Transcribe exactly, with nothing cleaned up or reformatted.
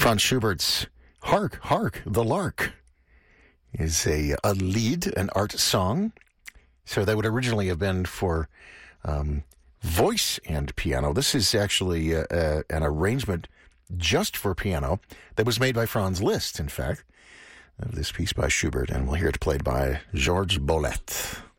Franz Schubert's Hark, Hark, the Lark is a, a lead, an art song. So that would originally have been for um, voice and piano. This is actually uh, uh, an arrangement just for piano that was made by Franz Liszt, in fact, of this piece by Schubert. And we'll hear it played by Georges Bolet.